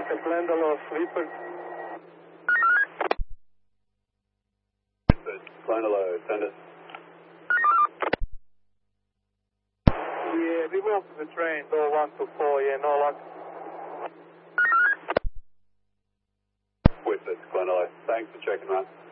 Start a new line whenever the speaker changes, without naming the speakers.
Glendale sleeper.
Glendale, send it.
Yeah, we moved the train, door 124, yeah, no luck.
With it, Glendale. Thanks for checking that.